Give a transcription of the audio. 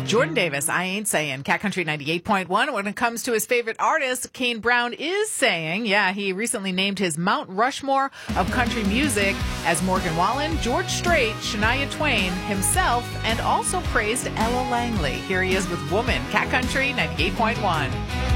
Jordan Davis, I ain't saying. Cat Country 98.1. When it comes to his favorite artist, Kane Brown is saying, he recently named his Mount Rushmore of country music as Morgan Wallen, George Strait, Shania Twain, himself, and also praised Ella Langley. Here he is with Woman. Cat Country 98.1.